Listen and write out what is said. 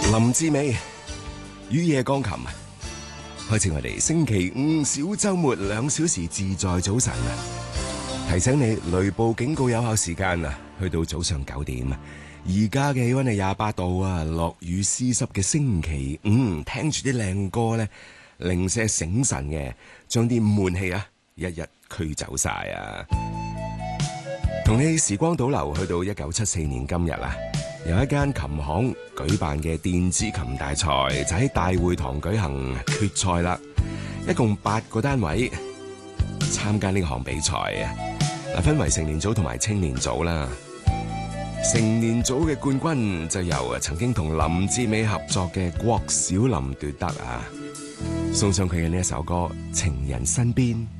林志美雨夜鋼琴，開始我哋星期五小周末2小時自在早晨啊！提醒你雷暴警告有效時間啊，去到早上9點。而家嘅氣溫係28度啊，落雨濕濕嘅星期五，聽住啲靚歌咧，零舍醒神嘅，將啲悶氣啊一一驅走晒啊！同你時光倒流去到1974年今日啊！有一間琴行舉辦嘅電子琴大賽就喺大會堂舉行決賽啦，一共8個單位參加呢項比賽啊！嗱，分為成年組同埋青年組啦。成年組嘅冠軍就由曾經同林志美合作嘅郭小霖奪得啊！送上佢嘅呢一首歌《情人身邊》。